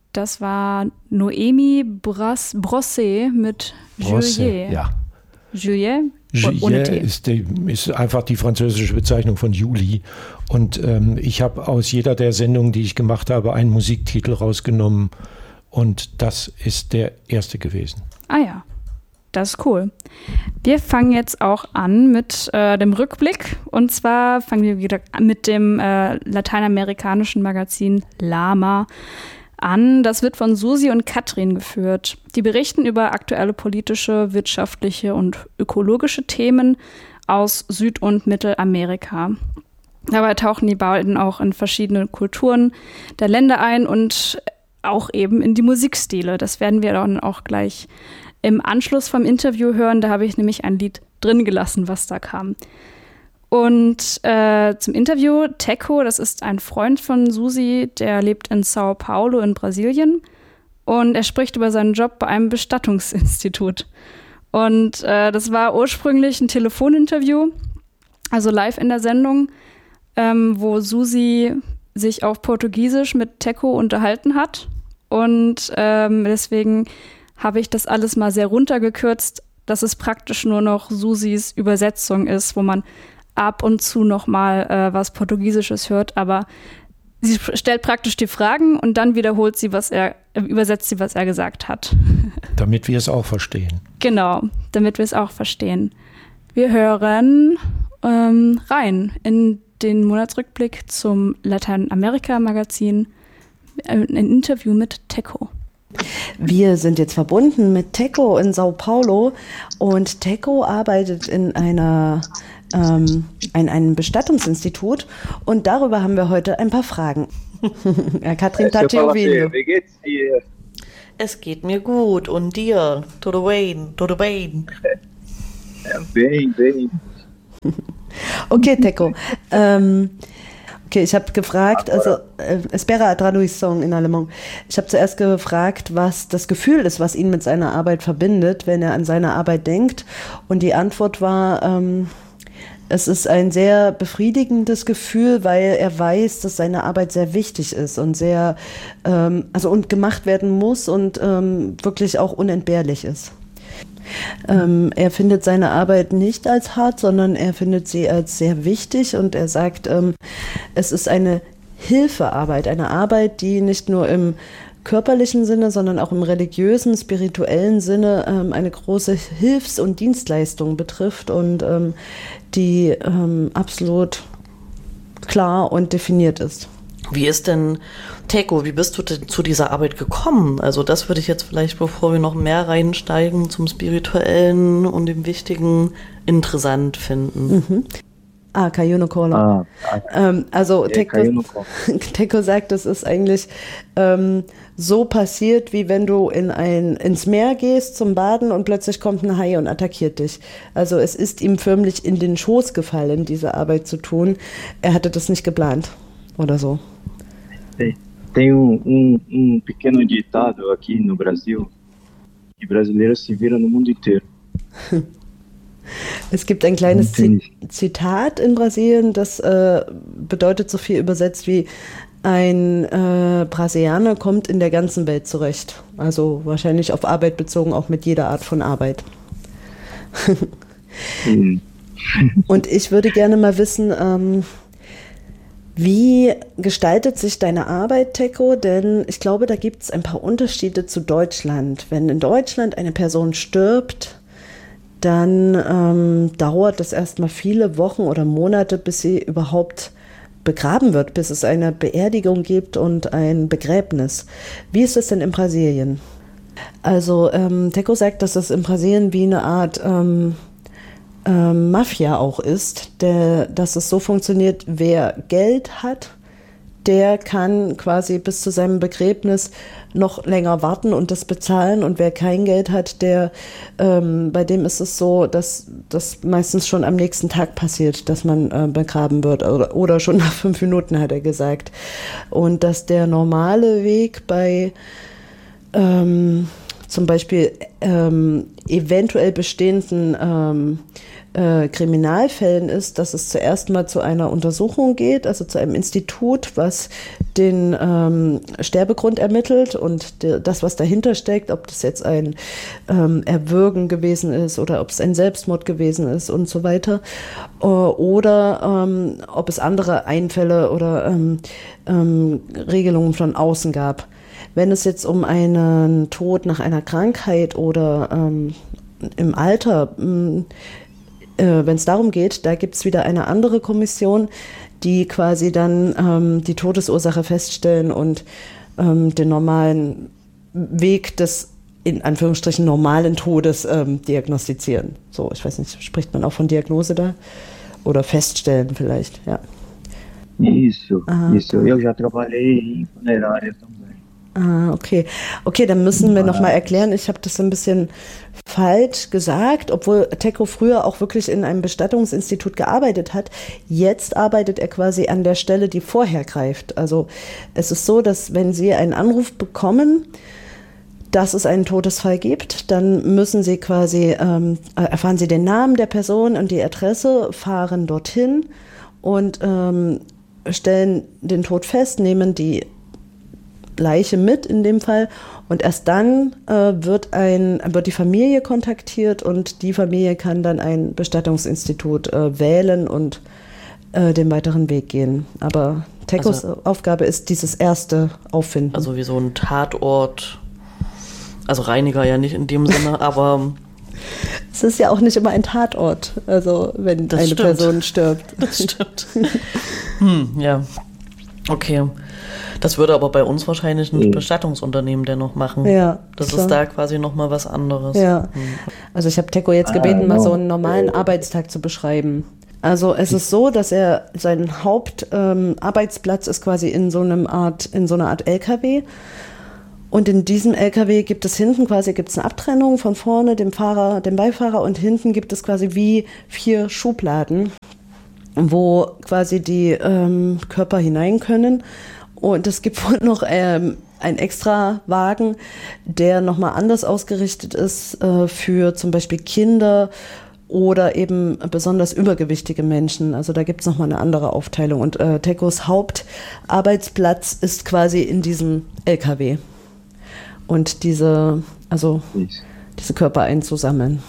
Das war Noémie Brosset mit Juillet. Ja. Juillet? Ohne T. Ist einfach die französische Bezeichnung von Juli. Und ich habe aus jeder der Sendungen, die ich gemacht habe, einen Musiktitel rausgenommen. Und das ist der erste gewesen. Ah ja, das ist cool. Wir fangen jetzt auch an mit dem Rückblick. Und zwar fangen wir wieder mit dem lateinamerikanischen Magazin Lama an. Das wird von Susi und Katrin geführt. Die berichten über aktuelle politische, wirtschaftliche und ökologische Themen aus Süd- und Mittelamerika. Dabei tauchen die beiden auch in verschiedene Kulturen der Länder ein und auch eben in die Musikstile. Das werden wir dann auch gleich im Anschluss vom Interview hören. Da habe ich nämlich ein Lied drin gelassen, was da kam. Und zum Interview, Teco, das ist ein Freund von Susi, der lebt in Sao Paulo in Brasilien und er spricht über seinen Job bei einem Bestattungsinstitut. Und das war ursprünglich ein Telefoninterview, also live in der Sendung, wo Susi sich auf Portugiesisch mit Teco unterhalten hat. Und deswegen habe ich das alles mal sehr runtergekürzt, dass es praktisch nur noch Susis Übersetzung ist, wo man ab und zu noch mal was Portugiesisches hört, aber sie stellt praktisch die Fragen und dann übersetzt sie, was er gesagt hat. Damit wir es auch verstehen. Genau, damit wir es auch verstehen. Wir hören rein in den Monatsrückblick zum Lateinamerika-Magazin, ein Interview mit Teco. Wir sind jetzt verbunden mit Teco in Sao Paulo und Teco arbeitet in einem Bestattungsinstitut und darüber haben wir heute ein paar Fragen. Katrin Tatiovinho. Wie geht's dir? Es geht mir gut und dir? Tudo bem? Bem. Okay, Teco. Okay, ich habe gefragt, also espera a tradução in alemão. Ich habe zuerst gefragt, was das Gefühl ist, was ihn mit seiner Arbeit verbindet, wenn er an seine Arbeit denkt. Und die Antwort war, es ist ein sehr befriedigendes Gefühl, weil er weiß, dass seine Arbeit sehr wichtig ist und sehr, und gemacht werden muss und wirklich auch unentbehrlich ist. Er findet seine Arbeit nicht als hart, sondern er findet sie als sehr wichtig und er sagt, es ist eine Hilfearbeit, eine Arbeit, die nicht nur im körperlichen Sinne, sondern auch im religiösen, spirituellen Sinne eine große Hilfs- und Dienstleistung betrifft und die absolut klar und definiert ist. Wie ist denn, Teco, wie bist du denn zu dieser Arbeit gekommen? Also das würde ich jetzt vielleicht, bevor wir noch mehr reinsteigen, zum Spirituellen und dem Wichtigen interessant finden. Mhm. Kayuno Kola. Also Teco sagt, es ist eigentlich so passiert, wie wenn du ins Meer gehst zum Baden und plötzlich kommt ein Hai und attackiert dich. Also es ist ihm förmlich in den Schoß gefallen, diese Arbeit zu tun. Er hatte das nicht geplant oder so. Tem pequeno ditado aqui no Brasil, que brasileiro se vira no mundo inteiro. Es gibt ein kleines Zitat in Brasilien, das bedeutet so viel übersetzt wie ein Brasilianer kommt in der ganzen Welt zurecht. Also wahrscheinlich auf Arbeit bezogen, auch mit jeder Art von Arbeit. Und ich würde gerne mal wissen, wie gestaltet sich deine Arbeit, Teco? Denn ich glaube, da gibt es ein paar Unterschiede zu Deutschland. Wenn in Deutschland eine Person stirbt, dann dauert es erstmal viele Wochen oder Monate, bis sie überhaupt begraben wird, bis es eine Beerdigung gibt und ein Begräbnis. Wie ist das denn in Brasilien? Also Teco sagt, dass das in Brasilien wie eine Art Mafia auch ist, dass es so funktioniert, wer Geld hat, der kann quasi bis zu seinem Begräbnis noch länger warten und das bezahlen und wer kein Geld hat, bei dem ist es so, dass das meistens schon am nächsten Tag passiert, dass man begraben wird oder schon nach 5 Minuten, hat er gesagt. Und dass der normale Weg bei zum Beispiel eventuell bestehenden Kriminalfällen ist, dass es zuerst mal zu einer Untersuchung geht, also zu einem Institut, was den Sterbegrund ermittelt und das, was dahinter steckt, ob das jetzt ein Erwürgen gewesen ist oder ob es ein Selbstmord gewesen ist und so weiter. Oder ob es andere Einfälle oder Regelungen von außen gab. Wenn es jetzt um einen Tod nach einer Krankheit oder im Alter, wenn es darum geht, da gibt es wieder eine andere Kommission, die quasi dann die Todesursache feststellen und den normalen Weg des in Anführungsstrichen normalen Todes diagnostizieren. So, ich weiß nicht, spricht man auch von Diagnose da? Oder feststellen vielleicht, ja. Isso. Eu já trabalhei em funerária também. Okay. Okay, dann müssen wir nochmal erklären, ich habe das ein bisschen falsch gesagt, obwohl Teko früher auch wirklich in einem Bestattungsinstitut gearbeitet hat. Jetzt arbeitet er quasi an der Stelle, die vorher greift. Also es ist so, dass wenn Sie einen Anruf bekommen, dass es einen Todesfall gibt, dann müssen Sie quasi, erfahren Sie den Namen der Person und die Adresse, fahren dorthin und stellen den Tod fest, nehmen die Leiche mit in dem Fall und erst dann wird die Familie kontaktiert und die Familie kann dann ein Bestattungsinstitut wählen und den weiteren Weg gehen. Aber Tekos Aufgabe ist dieses erste Auffinden. Also wie so ein Tatort, also Reiniger ja nicht in dem Sinne, aber es ist ja auch nicht immer ein Tatort, also wenn das eine stimmt. Person stirbt. Das stimmt. Ja, okay. Das würde aber bei uns wahrscheinlich ein Bestattungsunternehmen dennoch machen. Ja, das klar. ist da quasi nochmal was anderes. Ja. Also ich habe Teko jetzt gebeten, mal so einen normalen Arbeitstag zu beschreiben. Also es ist so, dass sein Hauptarbeitsplatz ist quasi in so einer Art LKW. Und in diesem LKW gibt es hinten quasi eine Abtrennung von vorne, dem Fahrer, dem Beifahrer und hinten gibt es quasi wie 4 Schubladen, wo quasi die Körper hinein können. Und es gibt wohl noch einen extra Wagen, der nochmal anders ausgerichtet ist für zum Beispiel Kinder oder eben besonders übergewichtige Menschen. Also da gibt es nochmal eine andere Aufteilung. Und Tekos Hauptarbeitsplatz ist quasi in diesem LKW. Und diese Körper einzusammeln.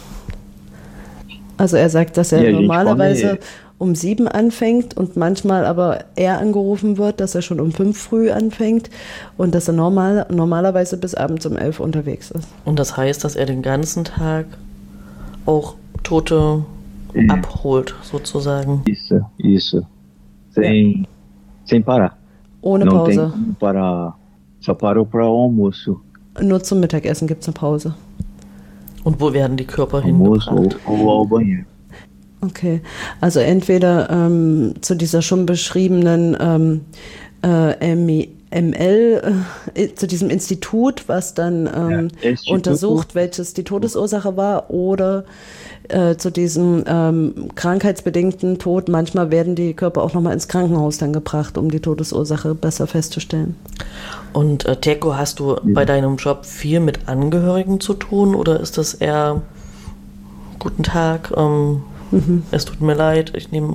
Also er sagt, dass er normalerweise um 7 anfängt und manchmal aber eher angerufen wird, dass er schon um 5 früh anfängt und dass er normalerweise bis abends um 11 unterwegs ist. Und das heißt, dass er den ganzen Tag auch Tote abholt, sozusagen. Isso. Sem parar. Ohne Pause. Só parou para o almoço. Nur zum Mittagessen gibt es eine Pause. Und wo werden die Körper Almoço hingebracht? ou ao banheiro. Okay, also entweder zu dieser schon beschriebenen ML, zu diesem Institut, was dann untersucht, welches die Todesursache war, oder zu diesem krankheitsbedingten Tod. Manchmal werden die Körper auch nochmal ins Krankenhaus dann gebracht, um die Todesursache besser festzustellen. Und Teko, hast du bei deinem Job viel mit Angehörigen zu tun oder ist das eher guten Tag, es tut mir leid, ich nehme...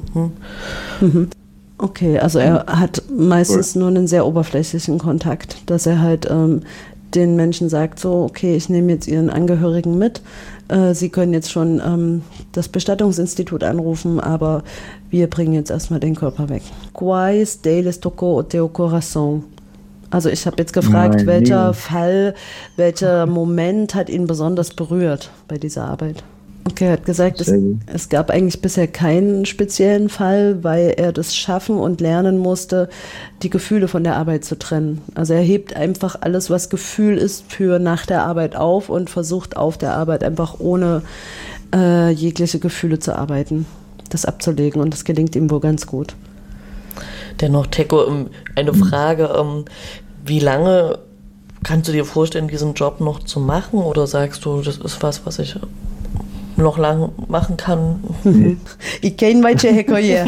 Okay, also er hat meistens nur einen sehr oberflächlichen Kontakt, dass er halt den Menschen sagt, so, okay, ich nehme jetzt ihren Angehörigen mit, sie können jetzt schon das Bestattungsinstitut anrufen, aber wir bringen jetzt erstmal den Körper weg. Quais deles tocou o teu coração? Also ich habe jetzt gefragt, welcher Moment hat ihn besonders berührt bei dieser Arbeit? Okay, er hat gesagt, es gab eigentlich bisher keinen speziellen Fall, weil er das schaffen und lernen musste, die Gefühle von der Arbeit zu trennen. Also er hebt einfach alles, was Gefühl ist, für nach der Arbeit auf und versucht auf der Arbeit einfach ohne jegliche Gefühle zu arbeiten, das abzulegen, und das gelingt ihm wohl ganz gut. Dennoch, Teko, eine Frage, wie lange kannst du dir vorstellen, diesen Job noch zu machen, oder sagst du, das ist was ich noch lang machen kann? Ich kenne mein Tschechoje.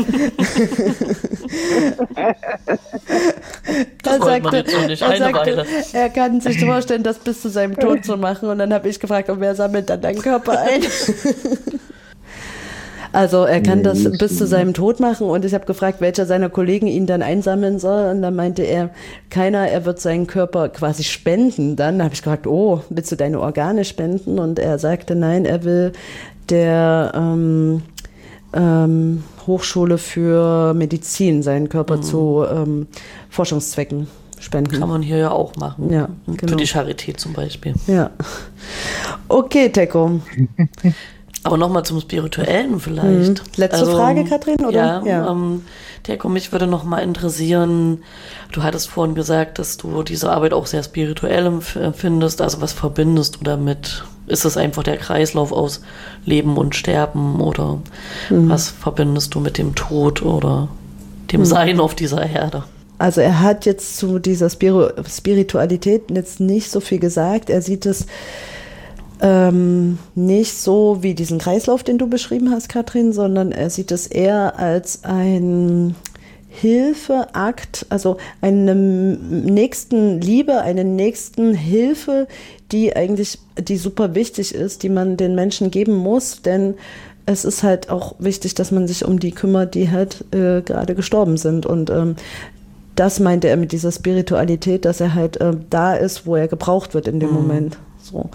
Das wollte man jetzt so nicht, eine Weile. Er kann sich vorstellen, das bis zu seinem Tod zu machen, und dann habe ich gefragt, wer sammelt dann deinen Körper ein? Also er kann das bis zu seinem Tod machen und ich habe gefragt, welcher seiner Kollegen ihn dann einsammeln soll und dann meinte er, keiner, er wird seinen Körper quasi spenden. Dann habe ich gefragt, oh, willst du deine Organe spenden? Und er sagte, nein, er will der Hochschule für Medizin seinen Körper zu Forschungszwecken spenden. Kann man hier ja auch machen. Ja, genau. Für die Charité zum Beispiel. Ja. Okay, Teko. Aber nochmal zum Spirituellen vielleicht. Letzte Frage, Katrin, oder? Ja. Teko, mich würde nochmal interessieren, du hattest vorhin gesagt, dass du diese Arbeit auch sehr spirituell empfindest. Also was verbindest du damit? Ist es einfach der Kreislauf aus Leben und Sterben oder was verbindest du mit dem Tod oder dem Sein auf dieser Erde? Also er hat jetzt zu dieser Spiritualität jetzt nicht so viel gesagt. Er sieht es nicht so wie diesen Kreislauf, den du beschrieben hast, Katrin, sondern er sieht es eher als ein Hilfeakt, also eine Nächstenliebe, eine Nächstenhilfe, die super wichtig ist, die man den Menschen geben muss, denn es ist halt auch wichtig, dass man sich um die kümmert, die halt gerade gestorben sind und das meinte er mit dieser Spiritualität, dass er halt da ist, wo er gebraucht wird in dem Moment. So.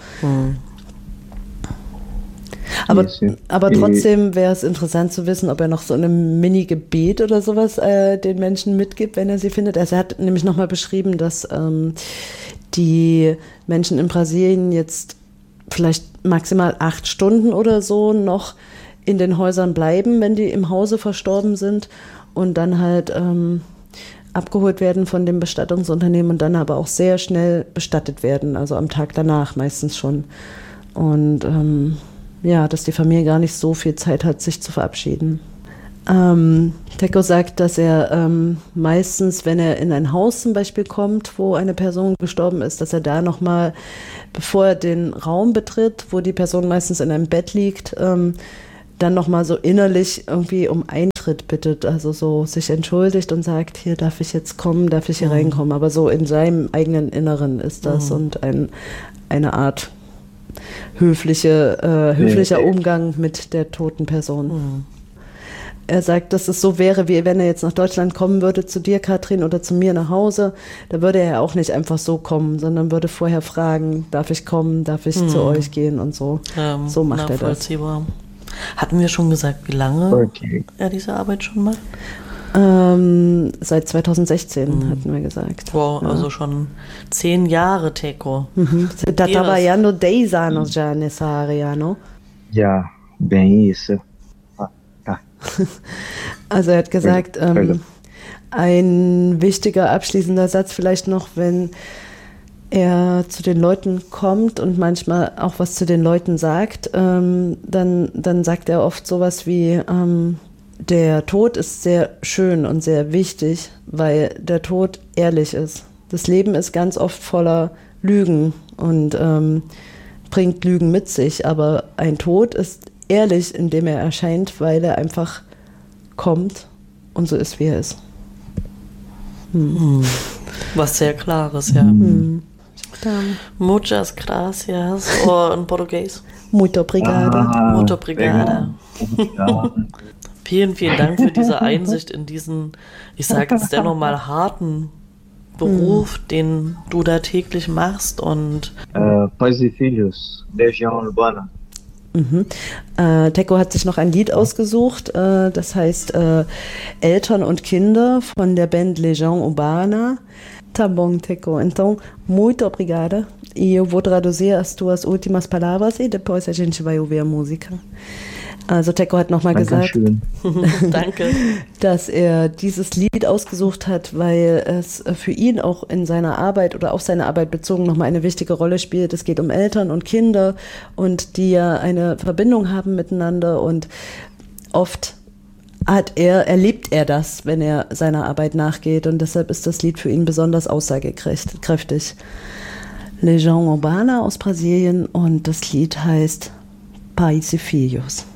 Aber trotzdem wäre es interessant zu wissen, ob er noch so eine Mini-Gebet oder sowas den Menschen mitgibt, wenn er sie findet. Also er hat nämlich nochmal beschrieben, dass die Menschen in Brasilien jetzt vielleicht maximal 8 Stunden oder so noch in den Häusern bleiben, wenn die im Hause verstorben sind und dann halt abgeholt werden von dem Bestattungsunternehmen und dann aber auch sehr schnell bestattet werden, also am Tag danach meistens schon. Und dass die Familie gar nicht so viel Zeit hat, sich zu verabschieden. Teko sagt, dass er meistens, wenn er in ein Haus zum Beispiel kommt, wo eine Person gestorben ist, dass er da nochmal, bevor er den Raum betritt, wo die Person meistens in einem Bett liegt, dann nochmal so innerlich irgendwie um Eintritt bittet, also so sich entschuldigt und sagt, hier darf ich jetzt kommen, darf ich hier reinkommen, aber so in seinem eigenen Inneren ist das und eine Art höflicher Umgang mit der toten Person. Er sagt, dass es so wäre, wie wenn er jetzt nach Deutschland kommen würde, zu dir, Katrin, oder zu mir nach Hause. Da würde er auch nicht einfach so kommen, sondern würde vorher fragen, darf ich kommen, darf ich zu euch gehen und so. So macht er das. Hatten wir schon gesagt, wie lange er diese Arbeit schon macht? Seit 2016 hatten wir gesagt. Wow, also schon 10 Jahre, Teko. Você está trabalhando 10 anos já nessa área, não? Ja, bem isso. Also er hat gesagt, ein wichtiger abschließender Satz vielleicht noch, wenn er zu den Leuten kommt und manchmal auch was zu den Leuten sagt, dann sagt er oft sowas wie, der Tod ist sehr schön und sehr wichtig, weil der Tod ehrlich ist. Das Leben ist ganz oft voller Lügen und bringt Lügen mit sich, aber ein Tod ist ehrlich, indem er erscheint, weil er einfach kommt und so ist, wie er ist. Was sehr Klares, ja. Muchas gracias, oder in Portugies? Muito obrigada. Muito obrigada. Vielen, vielen Dank für diese Einsicht in diesen, ich sage jetzt dennoch mal, harten Beruf, den du da täglich machst und Pais e Filhos, Legião Urbana. Teko hat sich noch ein Lied ausgesucht, das heißt Eltern und Kinder von der Band Legião Urbana. Tá bom, Teko. Então, muito obrigada. E eu vou traduzir as tuas últimas palavras e depois a gente vai ouvir a música. Also Teko hat nochmal gesagt, Danke, dass er dieses Lied ausgesucht hat, weil es für ihn auch in seiner Arbeit oder auf seine Arbeit bezogen nochmal eine wichtige Rolle spielt. Es geht um Eltern und Kinder und die ja eine Verbindung haben miteinander und oft erlebt er das, wenn er seiner Arbeit nachgeht und deshalb ist das Lied für ihn besonders aussagekräftig. Legião Urbana aus Brasilien und das Lied heißt Pais e Filhos.